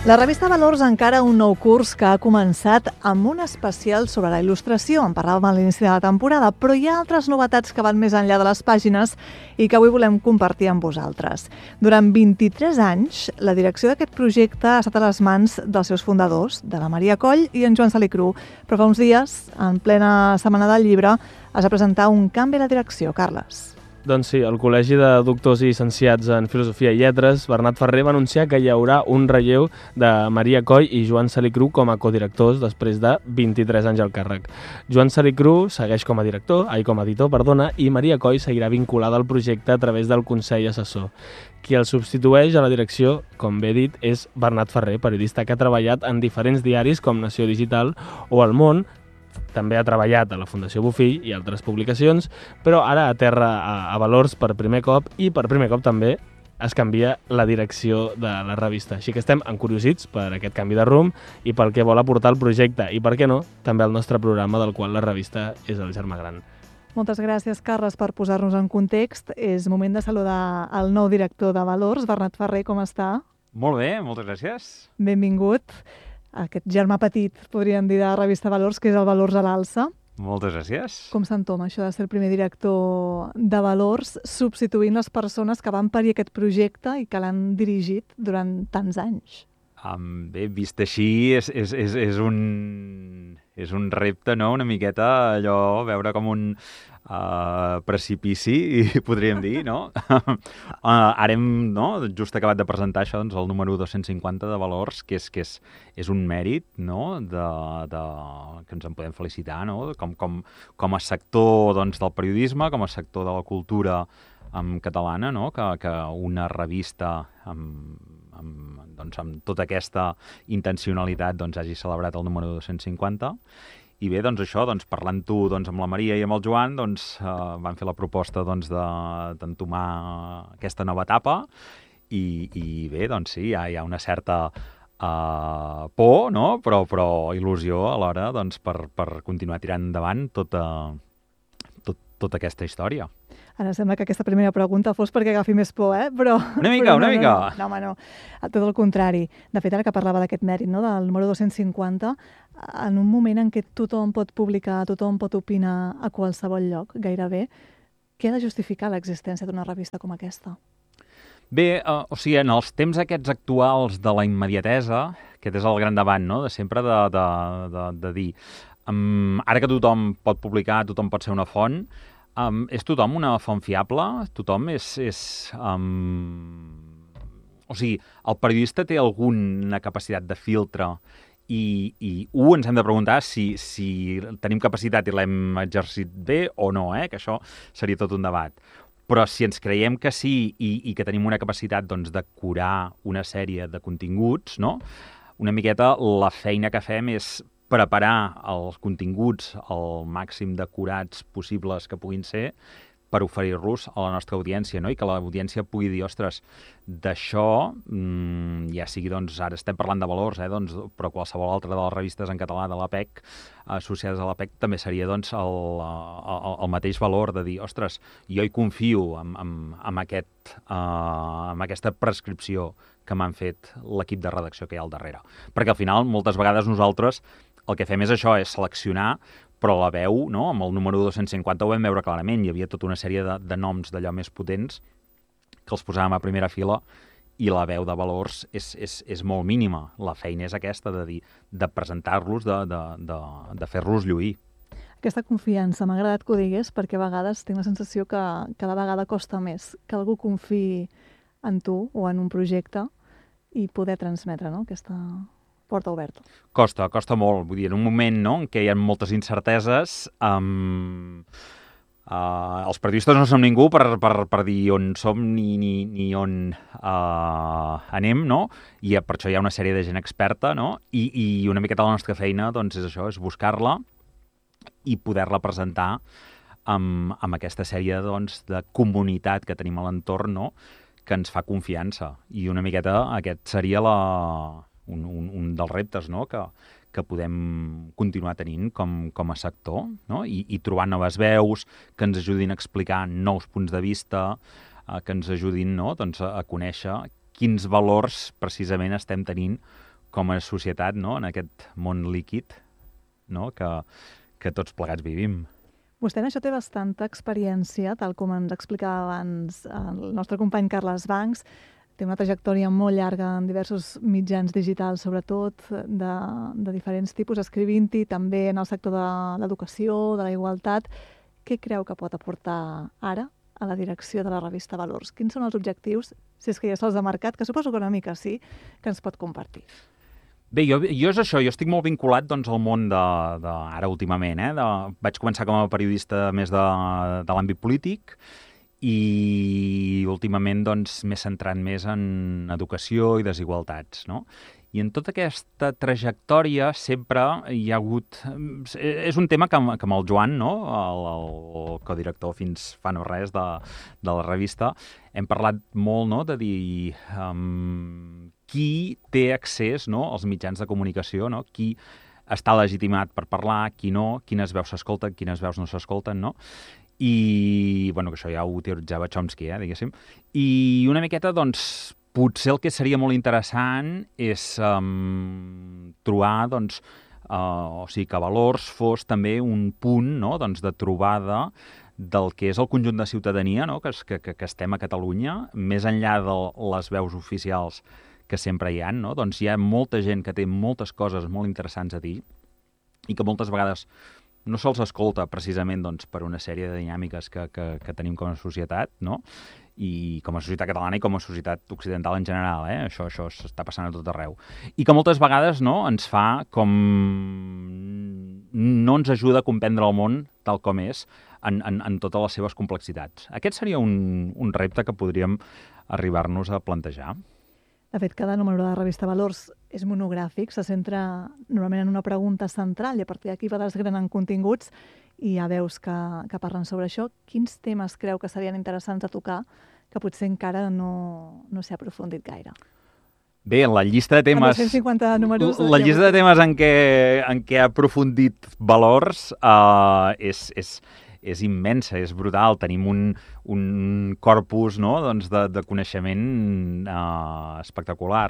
La revista Valors encara un nou curs que ha començat amb un especial sobre la il·lustració. En parlàvem a l'inici de la temporada, però hi ha altres novetats que van més enllà de les pàgines i que avui volem compartir amb vosaltres. Durant 23 anys, la direcció d'aquest projecte ha estat a les mans dels seus fundadors, de la Maria Coll i en Joan Salicru. Però fa uns dies, en plena Setmana del Llibre, es va presentar un canvi a la direcció. Carles. Doncs sí, el Col·legi de Doctors i Llicenciats en Filosofia i Lletres, Bernat Ferrer, va anunciar que hi haurà un relleu de Maria Coll i Joan Salicru com a codirectors després de 23 anys al càrrec. Joan Salicru segueix com a editor, i Maria Coll seguirà vinculada al projecte a través del Consell Assessor. Qui el substitueix a la direcció, com bé dit, és Bernat Ferrer, periodista que ha treballat en diferents diaris com Nació Digital o El Món. També ha treballat a la Fundació Bofill i altres publicacions, però ara aterra a Valors per primer cop i per primer cop també es canvia la direcció de la revista. Així que estem encuriosits per aquest canvi de rumb i pel que vol aportar el projecte i, per què no, també el nostre programa del qual la revista és el germà gran. Moltes gràcies, Carles, per posar-nos en context. És moment de saludar el nou director de Valors, Bernat Ferrer. Com està? Molt bé, moltes gràcies. Benvingut. Aquest germà petit, podríem dir, de la revista Valors, que és el Valors a l'alça. Moltes gràcies. Com s'entoma això de ser el primer director de Valors, substituint les persones que van parir aquest projecte i que l'han dirigit durant tants anys? Bé, vist així, és un repte, no?, una miqueta allò, veure com un precipici, podríem dir, no? Ara hem, no?, just acabat de presentar això, doncs, el número 250 de Valors, que és un mèrit, no?, que ens en podem felicitar, no?, com a sector, doncs, del periodisme, com a sector de la cultura catalana, no?, que una revista amb tota aquesta intencionalitat doncs, hagi celebrat el número 250. I bé, doncs això, doncs, parlant-ho doncs, amb la Maria i amb el Joan, doncs, van fer la proposta doncs, d'entomar aquesta nova etapa i bé, doncs sí, hi ha una certa por, no?, però il·lusió alhora doncs, per continuar tirant endavant tota aquesta història. Ara sembla que aquesta primera pregunta fos perquè agafi més por, Però... Una mica. No, home, no. Tot el contrari. De fet, ara que parlava d'aquest mèrit, no?, del número 250, en un moment en què tothom pot publicar, tothom pot opinar a qualsevol lloc, gairebé, què ha de justificar l'existència d'una revista com aquesta? Bé, o sigui, en els temps aquests actuals de la immediatesa, aquest és el gran debat, no?, de sempre de dir ara que tothom pot publicar, tothom pot ser una font, és tothom una font fiable? Tothom és o sigui, el periodista té alguna capacitat de filtre i ens hem de preguntar si tenim capacitat i l'hem exercit bé o no, que això seria tot un debat. Però si ens creiem que sí i que tenim una capacitat doncs, de curar una sèrie de continguts, no?, una miqueta la feina que fem és preparar els continguts el màxim de curats possibles que puguin ser per oferir-los a la nostra audiència, no? I que l'audiència pugui dir, ostres, d'això, ja sigui, doncs, ara estem parlant de Valors, doncs, però qualsevol altra de les revistes en català de l'APEC, associades a l'APEC, també seria doncs, el mateix valor de dir, ostres, jo hi confio en aquesta prescripció que m'han fet l'equip de redacció que hi ha al darrere. Perquè al final, moltes vegades nosaltres el que fem és això, és seleccionar, però la veu, no?, amb el número 250 ho vam veure clarament, hi havia tota una sèrie de noms d'allò més potents que els posàvem a primera fila i la veu de Valors és molt mínima. La feina és aquesta, de presentar-los, de fer-los lluir. Aquesta confiança, m'ha agradat que ho digués, perquè a vegades tinc la sensació que cada vegada costa més que algú confiï en tu o en un projecte i poder transmetre, no?, aquesta porta oberta. Costa molt. Vull dir, en un moment, no?, en què hi ha moltes incerteses, els periodistes no som ningú per dir on som ni on anem, no? I per això hi ha una sèrie de gent experta, no? I una miqueta la nostra feina, doncs, és això, és buscar-la i poder-la presentar amb aquesta sèrie, doncs, de comunitat que tenim a l'entorn, no?, que ens fa confiança. I una miqueta aquest seria un dels reptes, no?, que podem continuar tenint com a sector, no? I trobar noves veus que ens ajudin a explicar nous punts de vista, que ens ajudin, no?, doncs, a conèixer quins valors precisament estem tenint com a societat, no?, en aquest món líquid, no?, que tots plegats vivim. Vostè en això té bastanta experiència, tal com ens explicava abans el nostre company Carles Bancs. Té una trajectòria molt llarga en diversos mitjans digitals, sobretot de diferents tipus, escrivint-hi també en el sector de l'educació, de la igualtat. Què creu que pot aportar ara a la direcció de la revista Valors? Quins són els objectius, si és que ja se'ls ha marcat, que suposo que una mica sí, que ens pot compartir? Bé, jo és això, jo estic molt vinculat doncs, al món ara últimament. Vaig començar com a periodista més de l'àmbit polític i últimament doncs, m'he centrat més en educació i desigualtats, no? I en tota aquesta trajectòria sempre hi ha hagut... És un tema que amb el Joan, no?, el codirector fins fa no res de la revista, hem parlat molt, no?, de dir qui té accés, no?, als mitjans de comunicació, no?, qui està legitimat per parlar, qui no, quines veus s'escolten, quines veus no s'escolten, no? I, bueno, que això ja ho teoritzava Chomsky, diguéssim. I una miqueta, doncs, potser el que seria molt interessant és trobar, doncs, o sigui, que Valors fos també un punt, no?, doncs, de trobada del que és el conjunt de ciutadania, no?, que estem a Catalunya, més enllà de les veus oficials que sempre hi ha, no? Doncs hi ha molta gent que té moltes coses molt interessants a dir i que moltes vegades no se'ls escolta precisament doncs, per una sèrie de dinàmiques que tenim com a societat, no?, i com a societat catalana i com a societat occidental en general, això s'està passant a tot arreu. I que moltes vegades, no?, ens fa com... no ens ajuda a comprendre el món tal com és en totes les seves complexitats. Aquest seria un repte que podríem arribar-nos a plantejar. De fet, cada número de la revista Valors és monogràfic, se centra normalment en una pregunta central i a partir d'aquí va desgranant continguts i ja veus que parlen sobre això. Quins temes creu que serien interessants de tocar que potser encara no s'ha aprofundit gaire? Bé, la llista de temes... Amb 250 números... La llista de temes en què ha aprofundit Valors és immensa, és brutal. Tenim un corpus, no?, doncs de coneixement espectacular.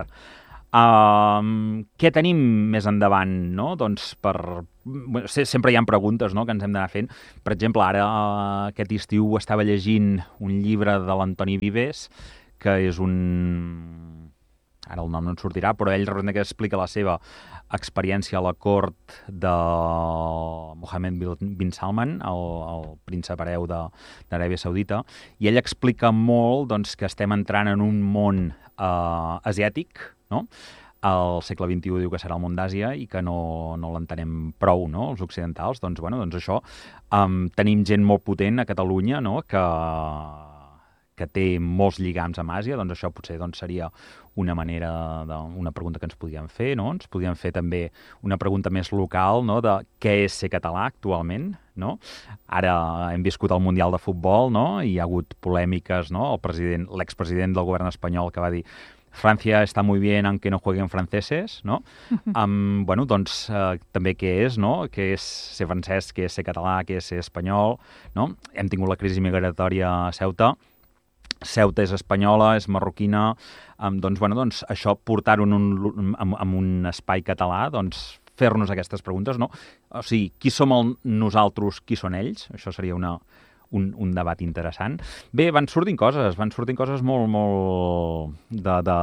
Què tenim més endavant, no? Doncs sempre hi ha preguntes, no?, que ens hem d'anar fent. Per exemple, ara aquest estiu estava llegint un llibre de l'Antoni Vives, que és ara el nom no ens sortirà, però ell representa que explica la seva experiència a la cort de Mohammed bin Salman, el príncep hereu d'Aràbia Saudita, i ell explica molt doncs, que estem entrant en un món asiàtic, no? Al segle XXI diu que serà el món d'Àsia i que no l'entenem prou, no?, els occidentals. Doncs això, tenim gent molt potent a Catalunya, no?, que té molts lligams amb Àsia, doncs això potser seria una manera, una pregunta que ens podríem fer, no? Ens podríem fer també una pregunta més local, no?, de què és ser català actualment, no? Ara hem viscut el Mundial de Futbol, no?, i hi ha hagut polèmiques, no?, l'expresident del govern espanyol que va dir Francia está muy bien aunque no jueguen franceses, no? Doncs també què és, no? Què és ser francès, què és ser català, què és ser espanyol, no? Hem tingut la crisi migratòria a Ceuta. Ceuta és espanyola, és marroquina, doncs això, portar-ho en un espai català, doncs fer-nos aquestes preguntes, no? O sigui, qui som nosaltres, qui són ells? Això seria un debat interessant. Bé, van sortint coses molt, molt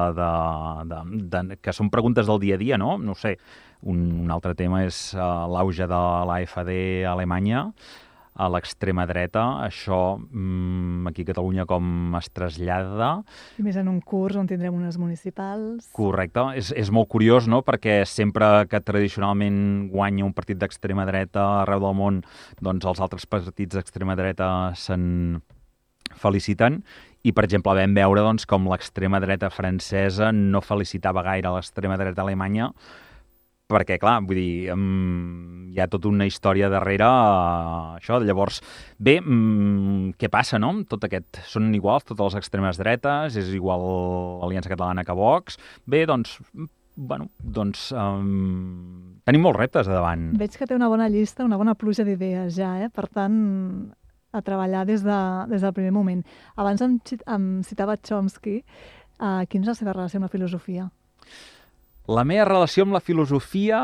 que són preguntes del dia a dia, no? No sé, un altre tema és l'auge de l'AfD a Alemanya, a l'extrema dreta, això aquí a Catalunya com es trasllada. I més en un curs on tindrem unes municipals. Correcte. És molt curiós, no?, perquè sempre que tradicionalment guanya un partit d'extrema dreta arreu del món, doncs els altres partits d'extrema dreta se'n feliciten. I, per exemple, vam veure doncs, com l'extrema dreta francesa no felicitava gaire l'extrema dreta alemanya, perquè, clar, vull dir, hi ha tota una història darrere això. Llavors, bé, què passa, no? Tot aquest, són iguals totes les extremes dretes, és igual l'Aliança Catalana que Vox. Bé, doncs, tenim molts reptes a davant. Veig que té una bona llista, una bona pluja d'idees ja, per tant, a treballar des del primer moment. Abans em citava Chomsky. Quina és la seva relació amb la filosofia? La meva relació amb la filosofia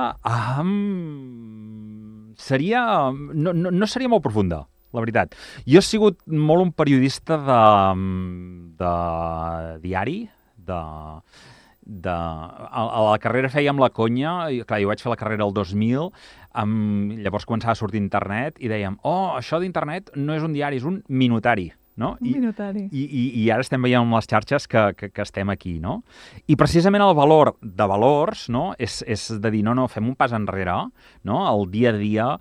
seria... No seria molt profunda, la veritat. Jo he sigut molt un periodista de diari, a la carrera fèiem la conya, i, clar, jo vaig fer la carrera el 2000, llavors començava a sortir internet i dèiem, això d'internet no és un diari, és un minutari. No? Un minutari. I ara estem veient amb les xarxes que estem aquí, no? I precisament el valor de valors, no? És de dir, no, fem un pas enrere, no? El dia a dia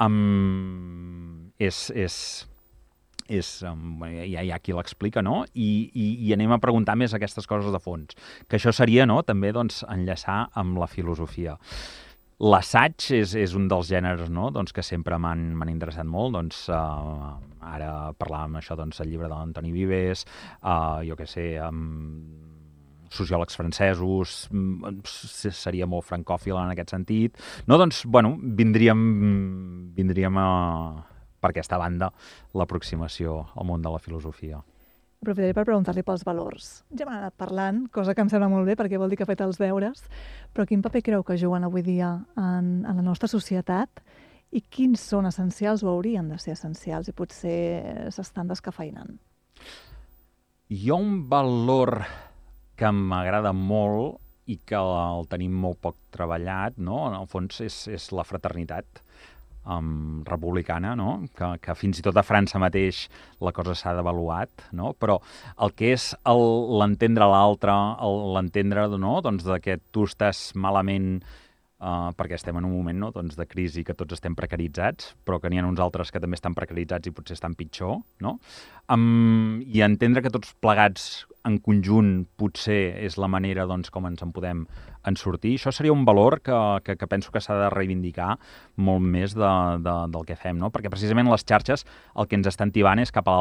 hi ha qui l'explica, no? I anem a preguntar més aquestes coses de fons. Que això seria, no?, també, doncs, enllaçar amb la filosofia. L'assaig és un dels gèneres, no?, doncs, que sempre m'han interessat molt. Doncs, ara parlàvem això, doncs, el llibre d'Antoni Vives, jo què sé, sociòlegs francesos, seria molt francòfil en aquest sentit. No, doncs, bueno, vindríem per aquesta banda l'aproximació al món de la filosofia. Aprofitaré per preguntar-li pels valors. Ja m'han anat parlant, cosa que em sembla molt bé perquè vol dir que ha fet els deures, però quin paper creu que juguen avui dia en la nostra societat i quins són essencials o haurien de ser essencials i potser s'estan descafeinant? Hi ha un valor que m'agrada molt i que el tenim molt poc treballat, no? En el fons és la fraternitat republicana, no? Que fins i tot a França mateix la cosa s'ha devaluat, no? Però el que és l'entendre l'altre, l'entendre, no?, doncs, que tu estàs malament perquè estem en un moment, no?, doncs, de crisi, que tots estem precaritzats, però que n'hi ha uns altres que també estan precaritzats i potser estan pitjor, no? I entendre que tots plegats en conjunt potser és la manera, doncs, com ens en podem sortir. Això seria un valor que penso que s'ha de reivindicar molt més del que fem, no? Perquè precisament les xarxes el que ens estan tibant és cap a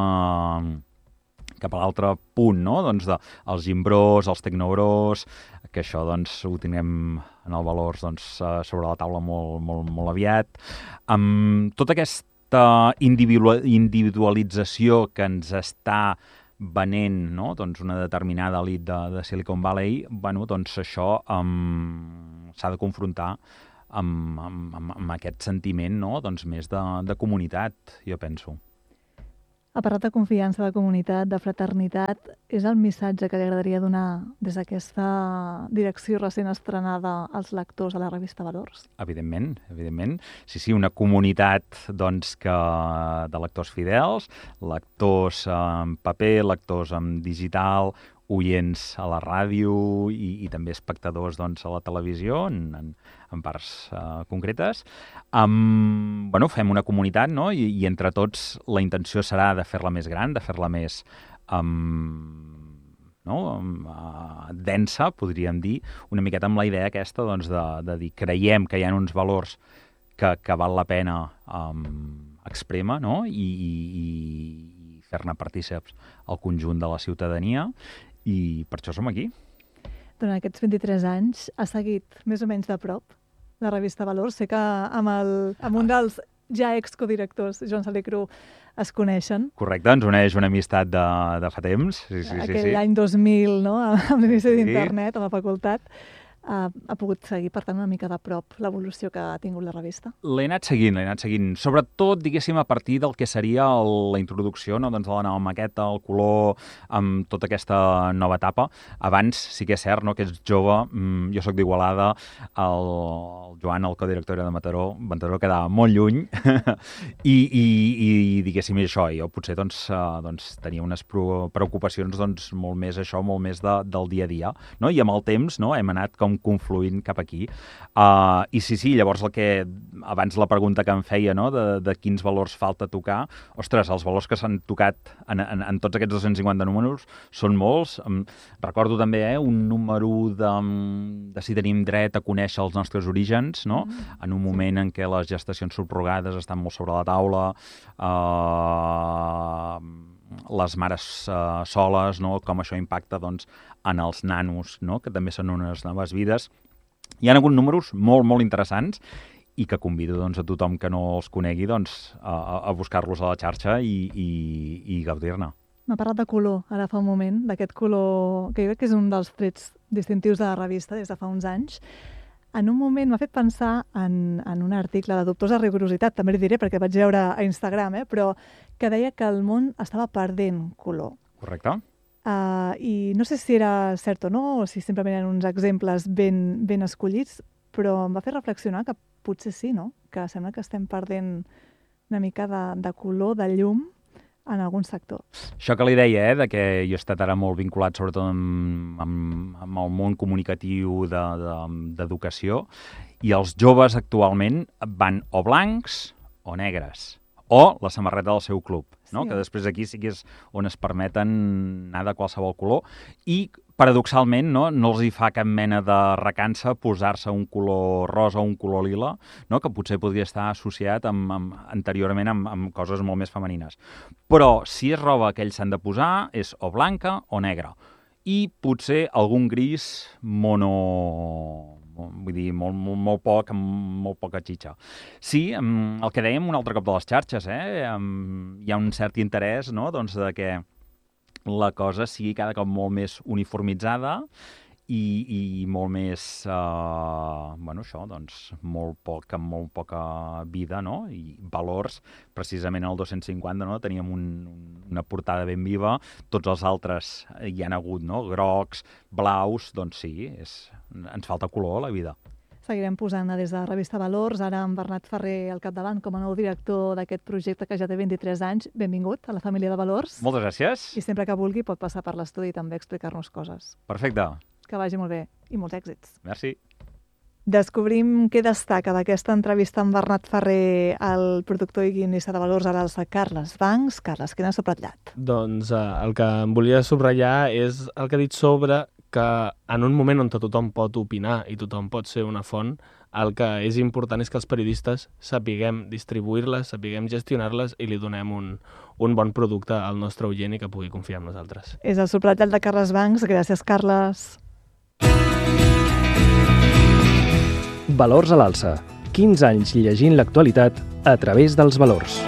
l'altre punt, no? Doncs els gimbrós, els tecnobros, que això, doncs, ho tinguem en el valors, doncs, sobre la taula molt, molt, molt aviat. Tota aquesta individualització que ens està venent, no?, doncs, una determinada elit de Silicon Valley, bueno, doncs això s'ha de confrontar amb aquest sentiment, no?, doncs, més de comunitat, jo penso. Ha parlat de confiança, de comunitat, de fraternitat. És el missatge que li agradaria donar des d'aquesta direcció recent estrenada als lectors a la revista Valors? Evidentment, evidentment. Sí, una comunitat, doncs, de lectors fidels, lectors en paper, lectors en digital, oients a la ràdio i també espectadors, doncs, a la televisió, en parts concretes. Bueno, fem una comunitat, no?, i entre tots la intenció serà de fer-la més gran, de fer-la més densa, podríem dir, una miqueta amb la idea aquesta, doncs, de dir, creiem que hi ha uns valors que val la pena exprémer, no?, i fer-ne partíceps al conjunt de la ciutadania, i per això som aquí. Durant aquests 23 anys ha seguit més o menys de prop la revista Valors. Sé que amb un dels ja excodirectors, Joan Salicru, es coneixen. Correcte, ens uneix una amistat de fa temps. Sí. Aquell any 2000, no?, amb l'inici d'internet, a la facultat. Ha pogut seguir, per tant, una mica de prop l'evolució que ha tingut la revista? L'he anat seguint. Sobretot, diguéssim, a partir del que seria la introducció, no?, doncs, de la nova maqueta, el color, amb tota aquesta nova etapa. Abans, sí que és cert, no?, que ets jove, jo sóc d'Igualada, el Joan, el codirector de Mataró quedava molt lluny, i diguéssim, això, jo potser doncs, tenia unes preocupacions, doncs, molt més del dia a dia, no?, i amb el temps, no?, hem anat com confluint cap aquí. I sí, llavors abans la pregunta que em feia, no?, de quins valors falta tocar, ostres, els valors que s'han tocat en tots aquests 250 números són molts. Recordo també un número de si tenim dret a conèixer els nostres orígens, no?, en un moment en què les gestacions subrogades estan molt sobre la taula, les mares soles, no?, com això impacta, doncs, en els nanos, no?, que també són unes noves vides. Hi ha hagut números molt, molt interessants i que convido, doncs, a tothom que no els conegui, doncs, a buscar-los a la xarxa i gaudir-ne. M'ha parlat de color, ara fa un moment, d'aquest color que jo crec que és un dels trets distintius de la revista des de fa uns anys. En un moment m'ha fet pensar en un article de dubtosa rigorositat, també li diré perquè vaig veure a Instagram, però que deia que el món estava perdent color. Correcte. I no sé si era cert o no, o si simplement eren uns exemples ben escollits, però em va fer reflexionar que potser sí, no? Que sembla que estem perdent una mica de color, de llum, en algun sector. Això que li deia, de que jo he estat ara molt vinculat sobretot amb el món comunicatiu d'educació, i els joves actualment van o blancs o negres, o la samarreta del seu club, no? Sí. Que després aquí sí que és on es permeten anar de qualsevol color, i paradoxalment no els hi fa cap mena de recança posar-se un color rosa o un color lila, no? Que potser podria estar associat anteriorment amb coses molt més femenines. Però si és roba que ells s'han de posar és o blanca o negra. I potser algun gris vull dir, molt poc, amb molt poca xitxa. Sí, el que dèiem un altre cop de les xarxes, hi ha un cert interès, no?, doncs, de que la cosa sigui cada cop molt més uniformitzada i molt més, això, doncs, amb molt poca vida, no?, i valors. Precisament al 250, no?, teníem una portada ben viva, tots els altres hi han hagut, no?, grocs, blaus, doncs sí, ens falta color a la vida. Seguirem posant des de la revista Valors, ara amb Bernat Ferrer al capdavant com a nou director d'aquest projecte que ja té 23 anys. Benvingut a la família de Valors. Moltes gràcies. I sempre que vulgui pot passar per l'estudi i també explicar-nos coses. Perfecte. Que vagi molt bé i molts èxits. Merci. Descobrim què destaca d'aquesta entrevista amb Bernat Ferrer, el productor i guionista de Valors a l'alça, Carles Bancs. Carles, què n'has subratllat? Doncs el que em volia subratllar és el que ha dit sobre que en un moment on tothom pot opinar i tothom pot ser una font, el que és important és que els periodistes sapiguem distribuir-les, sapiguem gestionar-les i li donem un bon producte al nostre oient i que pugui confiar en nosaltres. És el subratllat de Carles Bancs. Gràcies, Carles. Valors a l'alça. 15 anys llegint l'actualitat a través dels valors.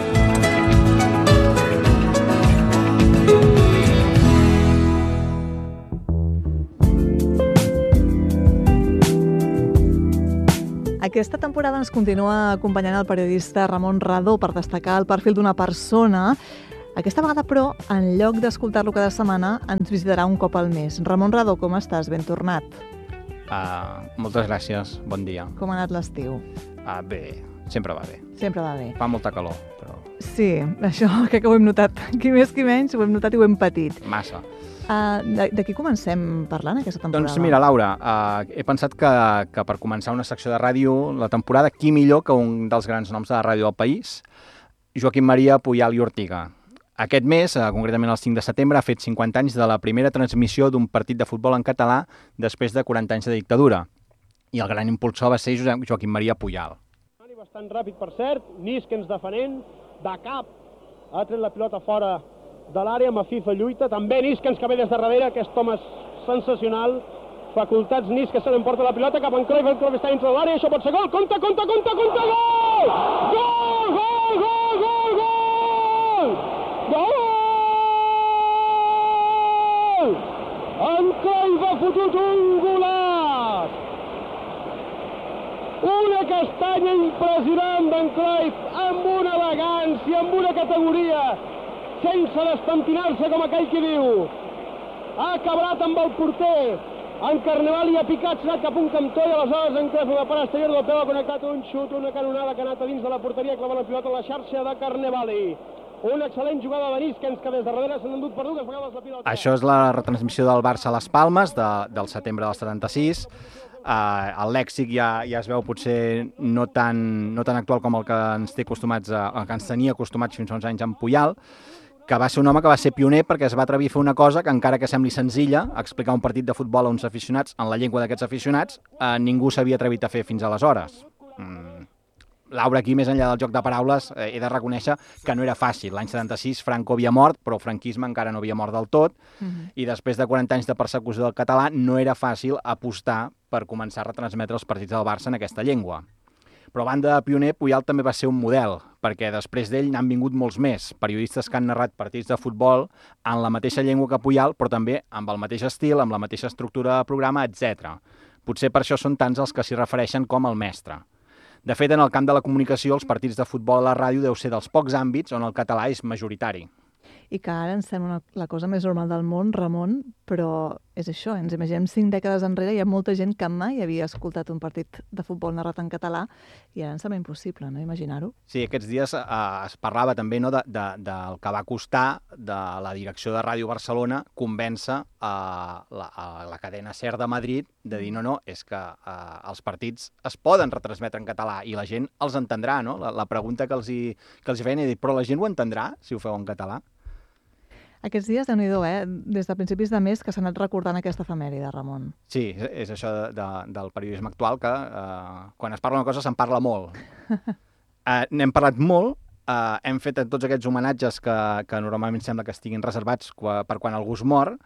Aquesta temporada ens continua acompanyant el periodista Ramon Radó per destacar el perfil d'una persona. Aquesta vegada, però, en lloc d'escoltar-lo cada setmana, ens visitarà un cop al mes. Ramon Radó, com estàs? Ben tornat. Moltes gràcies, bon dia. Com ha anat l'estiu? Bé, sempre va bé. Sempre va bé. Fa molta calor, però... Sí, això crec que ho hem notat. Qui més, qui menys, ho hem notat i ho hem patit. Massa. De qui comencem parlant aquesta temporada? Doncs mira, Laura, he pensat que per començar una secció de ràdio, la temporada, qui millor que un dels grans noms de la ràdio del país, Joaquim Maria Puyal i Ortiga. Aquest mes, concretament el 5 de setembre, ha fet 50 anys de la primera transmissió d'un partit de futbol en català després de 40 anys de dictadura. I el gran impulsor va ser Joaquim Maria Puyal. Bastant ràpid, per cert, Niskens defenent, de cap, ha tret la pilota fora de l'àrea, amb Afifa lluita, també Niskens que ve des de darrere, aquest home és sensacional, facultats Niskens se l'emporta la pilota cap en Cruyff, el Cruyff està dintre de l'àrea, això pot ser gol, compte, gol! Gol! En Cruyff ha fotut un golaç! Una castanya impressionant d'en Cruyff, amb una elegància, amb una categoria, sense despentinar-se com aquell qui diu. Ha acabat amb el porter, en Carnevali ha picat, s'ha anat cap un cantó i aleshores en Cruyff, una part exterior del peu, ha connectat un xut, una canonada que ha anat a dins de la porteria, clavant la pilota a la xarxa de Carnevali. Una excel·lent jugada de Niskens que des de darrere s'han endut per dues vegades la pilota. Això és la retransmissió del Barça a les Palmes del setembre del 76. El lèxic ja es veu potser no tan actual com el que ens tenia acostumats fins a uns anys amb Puyal, que va ser un home que va ser pioner perquè es va atrevir a fer una cosa que, encara que sembli senzilla, explicar un partit de futbol a uns aficionats en la llengua d'aquests aficionats, ningú s'havia atrevit a fer fins aleshores. Laura, aquí, més enllà del joc de paraules, he de reconèixer que no era fàcil. L'any 76 Franco havia mort, però el franquisme encara no havia mort del tot, i després de 40 anys de persecució del català no era fàcil apostar per començar a retransmetre els partits del Barça en aquesta llengua. Però a banda de pioner, Puyal també va ser un model, perquè després d'ell n'han vingut molts més, periodistes que han narrat partits de futbol en la mateixa llengua que Puyal, però també amb el mateix estil, amb la mateixa estructura de programa, etc. Potser per això són tants els que s'hi refereixen com el mestre. De fet, en el camp de la comunicació, els partits de futbol a la ràdio deu ser dels pocs àmbits on el català és majoritari. I que ara ens sembla la cosa més normal del món, Ramon, però és això, ens imaginem 5 dècades enrere, hi ha molta gent que mai havia escoltat un partit de futbol narrat en català i ara ens sembla impossible, no?, imaginar-ho. Sí, aquests dies es parlava també, no, del que va costar de la direcció de Ràdio Barcelona convèncer a la cadena SER de Madrid de dir no, és que els partits es poden retransmetre en català i la gent els entendrà, no? La pregunta que els hi feien és dir, però la gent ho entendrà si ho feu en català? Aquests dies, Déu-n'hi-do, des de principis de mes que s'ha anat recordant aquesta efemèride, Ramon. Sí, és això del periodisme actual que quan es parla una cosa se'n parla molt. N'hem parlat molt, hem fet tots aquests homenatges que normalment sembla que estiguin reservats per quan algú es mor,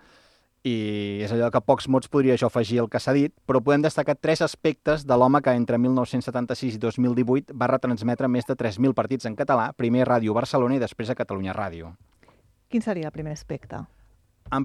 i és allò que pocs mots podria això afegir el que s'ha dit, però podem destacar 3 aspectes de l'home que entre 1976 i 2018 va retransmetre més de 3.000 partits en català, primer a Ràdio Barcelona i després a Catalunya Ràdio. Quin seria el primer aspecte? En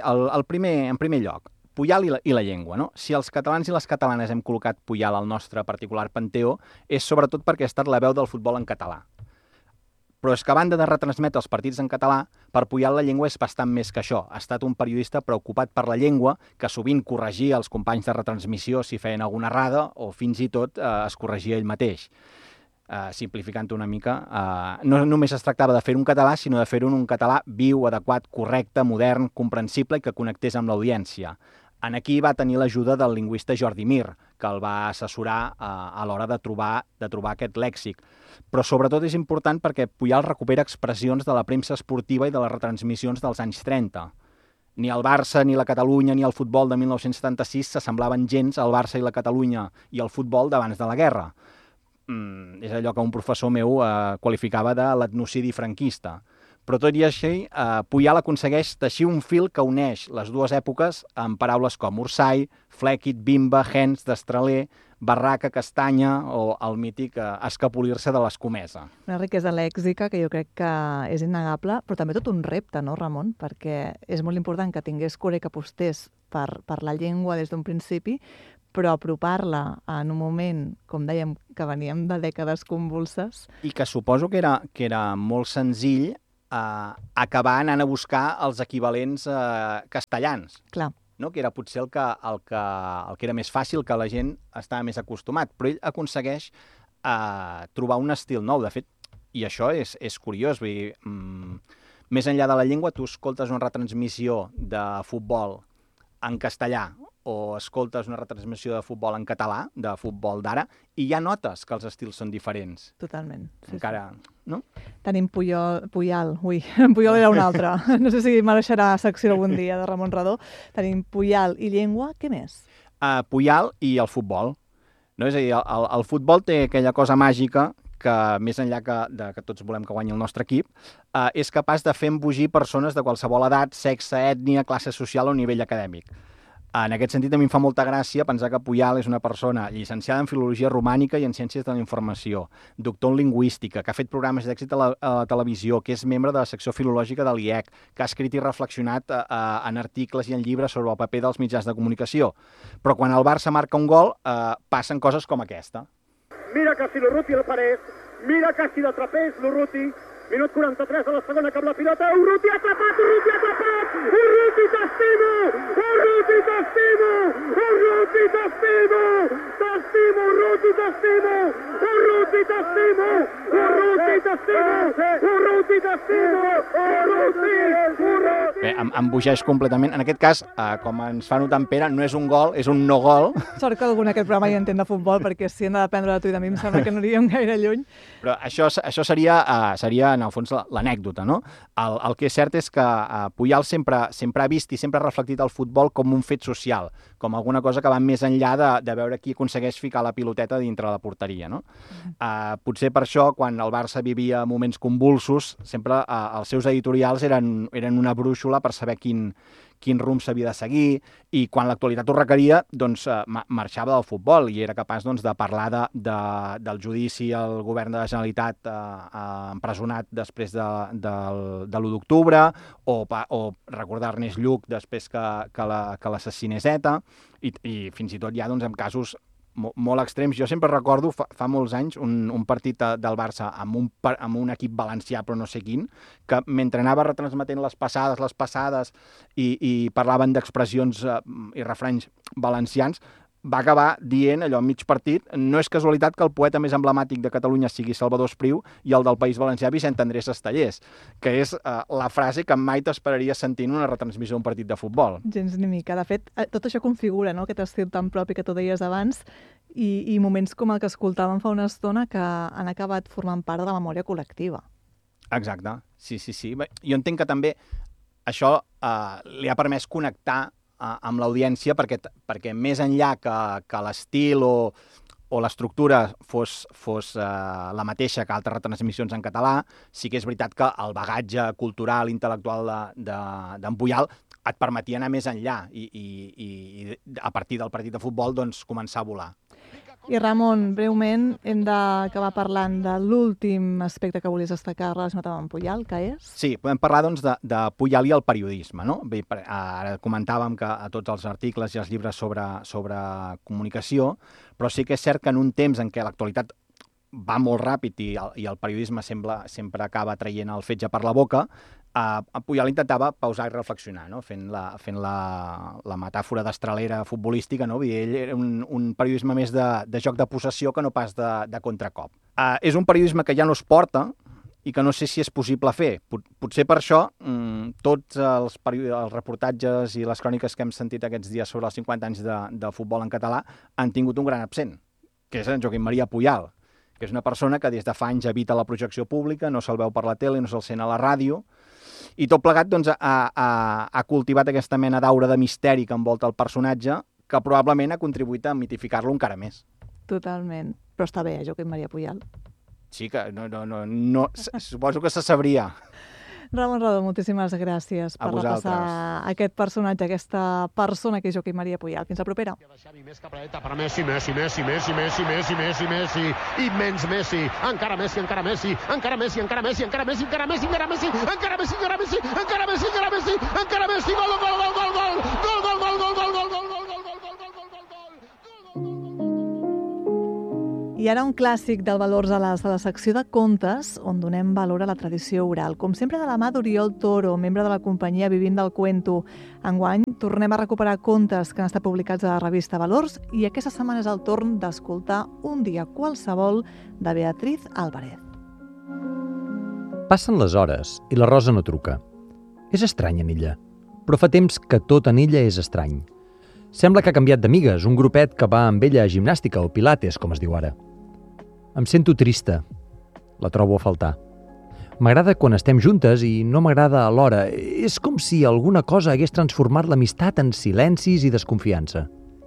primer lloc, Puyal i la llengua, no? Si els catalans i les catalanes hem col·locat Puyal al nostre particular panteó, és sobretot perquè ha estat la veu del futbol en català. Però és que a banda de retransmetre els partits en català, per Puyal la llengua és bastant més que això. Ha estat un periodista preocupat per la llengua, que sovint corregia els companys de retransmissió si feien alguna errada o fins i tot es corregia ell mateix. Simplificant una mica, no només es tractava de fer-ho en català, sinó de fer-ho en un català viu, adequat, correcte, modern, comprensible i que connectés amb l'audiència. En aquí va tenir l'ajuda del lingüista Jordi Mir, que el va assessorar a l'hora de trobar aquest lèxic. Però sobretot és important perquè Puyal recupera expressions de la premsa esportiva i de les retransmissions dels anys 30. Ni el Barça, ni la Catalunya, ni el futbol de 1976 s'assemblaven gens al Barça i la Catalunya i al futbol d'abans de la guerra. És allò que un professor meu qualificava de l'etnocidi franquista. Però tot i així, Puyal aconsegueix teixir un fil que uneix les dues èpoques amb paraules com Ursai, Flequit, Bimba, Hens, Destraler, Barraca, Castanya o el mític escapolir-se de l'escomesa. Una riquesa lèxica que jo crec que és innegable, però també tot un repte, no, Ramon? Perquè és molt important que tingués cura i que apostés per la llengua des d'un principi, però apropar-la en un moment, com dèiem, que veníem de dècades convulses. I que suposo que era molt senzill acabar anant a buscar els equivalents castellans. Clar. No? Que era potser el que era més fàcil, que la gent estava més acostumat. Però ell aconsegueix trobar un estil nou. De fet, i això és curiós, vull dir, més enllà de la llengua, tu escoltes una retransmissió de futbol en castellà o escoltes una retransmissió de futbol en català, de futbol d'ara, i ja notes que els estils són diferents. Totalment. Sí, encara, no? Tenim Puyal, Puyol era un altre. No sé si mereixerà secció algun dia de Ramon Redó. Tenim Puyal i llengua, què més? Puyal i el futbol. No? És a dir, el futbol té aquella cosa màgica que, més enllà que tots volem que guanyi el nostre equip, és capaç de fer embogir persones de qualsevol edat, sexe, ètnia, classe social o nivell acadèmic. En aquest sentit, a mi em fa molta gràcia pensar que Puyal és una persona llicenciada en Filologia Romànica i en Ciències de la Informació, doctor en Lingüística, que ha fet programes d'èxit a la televisió, que és membre de la secció filològica de l'IEC, que ha escrit i reflexionat en articles i en llibres sobre el paper dels mitjans de comunicació. Però quan el Barça marca un gol, passen coses com aquesta. Mira casi l'Urruti el Parés, mira casi de trapés l'Urruti, minut 43 de la segona amb la pilota, Urruti atrapat, Urruti atrapat, Urruti t'estimo, Urruti t'estimo, Urruti t'estimo, t'estimo, Urruti t'estimo, Urruti t'estimo, Urruti t'estimo, Urruti t'estimo, Urruti, Urruti. Bé, embogeix completament. En aquest cas, com ens fa notar en Pere, no és un gol, és un no gol. Sort que algú en aquest programa ja entén de futbol, perquè si hem de dependre de tu i de mi em sembla que no aniríem gaire lluny. Però això seria en el fons, l'anècdota, no? El que és cert és que Puyal sempre ha vist i sempre ha reflectit el futbol com un fet social, com alguna cosa que va més enllà de veure qui aconsegueix ficar la piloteta dintre la porteria, no? Potser per això, quan el Barça vivia moments convulsos, sempre els seus editorials eren una brúixola per saber quin quin rumb s'havia de seguir, i quan l'actualitat ho requeria, doncs marxava del futbol i era capaç doncs, de parlar del judici al govern de la Generalitat empresonat després de l'1 d'octubre, o recordar Ernest Lluch després que l'assassinés ETA, i fins i tot ja doncs, en casos molt extrems. Jo sempre recordo, fa molts anys, un partit del Barça amb un equip valencià, però no sé quin, que mentre anava retransmetent les passades i parlaven d'expressions i refranys valencians, va acabar dient allò mig partit: no és casualitat que el poeta més emblemàtic de Catalunya sigui Salvador Espriu i el del País Valencià Vicent Andrés Estellés, que és la frase que mai t'esperaria sentir en una retransmissió d'un partit de futbol. Gens ni mica. De fet, tot això configura, no?, aquest estil tan propi que tu deies abans, i moments com el que escoltàvem fa una estona que han acabat formant part de la memòria col·lectiva. Exacte, sí. Bé, jo entenc que també això li ha permès connectar amb l'audiència, perquè més enllà que l'estil o l'estructura fos la mateixa que altres retransmissions en català, sí que és veritat que el bagatge cultural, intel·lectual d'en Puyal et permetia anar més enllà i a partir del partit de futbol doncs, començar a volar. I Ramon, breument, hem d'acabar parlant de l'últim aspecte que volies destacar relacionat amb en Puyal, que és? Sí, podem parlar doncs, de Puyal i el periodisme, no? Bé, ara comentàvem que a tots els articles i els llibres sobre comunicació, però sí que és cert que en un temps en què l'actualitat va molt ràpid i el periodisme sempre acaba traient el fetge per la boca, Puyal intentava pausar i reflexionar, no? fent la metàfora d'estralera futbolística, no? Ell era un periodisme més de joc de possessió que no pas de contracop. És un periodisme que ja no es porta i que no sé si és possible fer. Potser per això tots els reportatges i les cròniques que hem sentit aquests dies sobre els 50 anys de futbol en català han tingut un gran absent, que és en Joaquim Maria Puyal, que és una persona que des de fa anys evita la projecció pública, no se'l veu per la tele, no se'l sent a la ràdio, i tot plegat doncs, ha cultivat aquesta mena d'aura de misteri que envolta el personatge, que probablement ha contribuït a mitificar-lo encara més. Totalment. Però està bé, Joaquim Maria Puyal. Sí, que no suposo que se sabria. Ramon Rodó, moltíssimes gràcies per repassar aquest personatge, aquesta persona que és Joaquim Maria Puyal. Fins la propera. Més capradeta per Messi, Messi, immens Messi, encara Messi, encara Messi, encara Messi, encara Messi, encara Messi, encara Messi, encara Messi, encara Messi, encara Messi, encara Messi, encara Messi, encara Messi, gol, gol, gol, gol, gol, gol, gol, gol, gol, gol, gol, gol, gol. I ara un clàssic del Valors a l'As, de la secció de contes, on donem valor a la tradició oral. Com sempre, de la mà d'Oriol Toro, membre de la companyia Vivim del Cuento. Enguany tornem a recuperar contes que han estat publicats a la revista Valors i aquesta setmana és el torn d'escoltar Un dia qualsevol de Beatriz Álvarez. Passen les hores i la Rosa no truca. És estrany en ella, però fa temps que tot en ella és estrany. Sembla que ha canviat d'amigues, un grupet que va amb ella a gimnàstica o pilates, com es diu ara. Em sento trista. La trobo a faltar. M'agrada quan estem juntes i no m'agrada alhora. És com si alguna cosa hagués transformat l'amistat en silencis i desconfiança.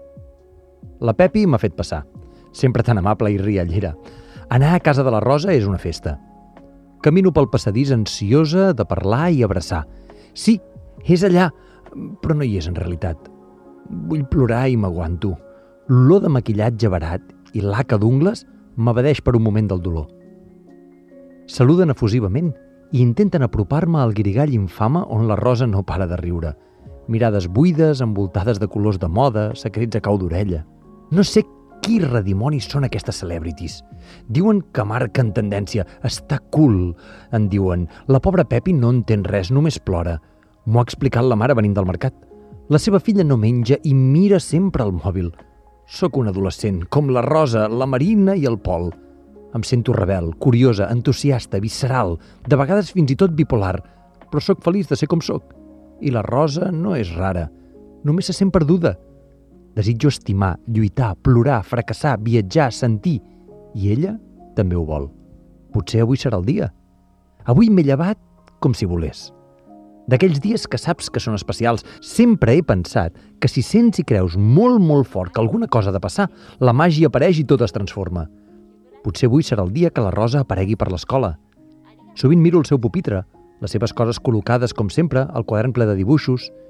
La Pepi m'ha fet passar. Sempre tan amable i riallera. Anar a casa de la Rosa és una festa. Camino pel passadís ansiosa de parlar i abraçar. Sí, és allà, però no hi és en realitat. Vull plorar i m'aguanto. L'olor de maquillatge barat i laca d'ungles m'evadeix per un moment del dolor. Saluden efusivament i intenten apropar-me al guirigall infame on la Rosa no para de riure. Mirades buides, envoltades de colors de moda, secrets a cau d'orella. No sé qui redimonis són aquestes celebrities. Diuen que marquen tendència. Està cool, en diuen. La pobra Pepi no entén res, només plora. M'ho ha explicat la mare venint del mercat. La seva filla no menja i mira sempre el mòbil. Sóc un adolescent, com la Rosa, la Marina i el Pol. Em sento rebel, curiosa, entusiasta, visceral, de vegades fins i tot bipolar, però sóc feliç de ser com sóc. I la Rosa no és rara, només se sent perduda. Desitjo estimar, lluitar, plorar, fracassar, viatjar, sentir. I ella també ho vol. Potser avui serà el dia. Avui m'he llevat com si volés. D'aquells dies que saps que són especials, sempre he pensat que si sents i creus molt, molt fort que alguna cosa ha de passar, la màgia apareix i tot es transforma. Potser avui serà el dia que la Rosa aparegui per l'escola. Sovint miro el seu pupitre, les seves coses col·locades com sempre, el quadern ple de dibuixos,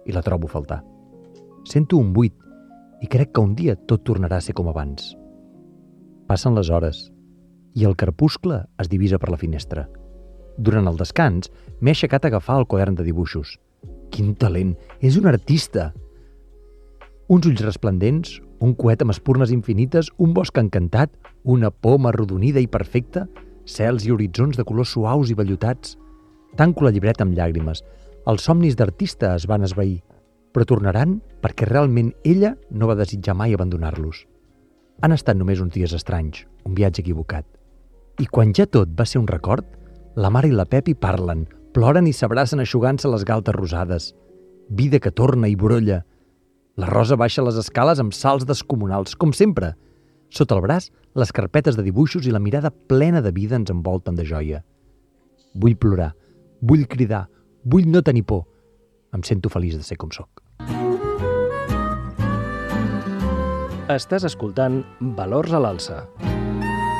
i la trobo a faltar. Sento un buit i crec que un dia tot tornarà a ser com abans. Passen les hores i el crepuscle es divisa per la finestra. Durant el descans m'he aixecat a agafar el quadern de dibuixos. Quin talent! És un artista! Uns ulls resplendents, un coet amb espurnes infinites, un bosc encantat, una poma arrodonida i perfecta, cels i horitzons de colors suaus i vellutats. Tanco la llibreta amb llàgrimes. Els somnis d'artista es van esvair, però tornaran perquè realment ella no va desitjar mai abandonar-los. Han estat només uns dies estranys, un viatge equivocat. I quan ja tot va ser un record, la mare i la Pepi parlen, ploren i s'abracen eixugant-se les galtes rosades. Vida que torna i brolla. La Rosa baixa les escales amb salts descomunals, com sempre. Sota el braç, les carpetes de dibuixos i la mirada plena de vida ens envolten de joia. Vull plorar, vull cridar, vull no tenir por. Em sento feliç de ser com sóc. Estàs escoltant Valors a l'Alça.